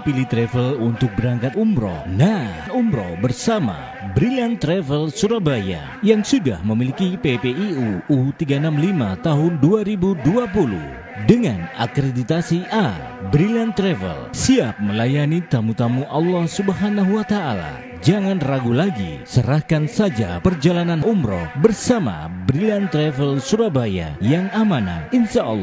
pilih travel untuk berangkat umroh? Nah, umroh bersama Brilliant Travel Surabaya yang sudah memiliki PPIU U365 tahun 2020 dengan akreditasi A. Brilliant Travel siap melayani tamu-tamu Allah Subhanahu wa Ta'ala. Jangan ragu lagi, serahkan saja perjalanan umroh bersama Brilliant Travel Surabaya yang amanah, insya Allah.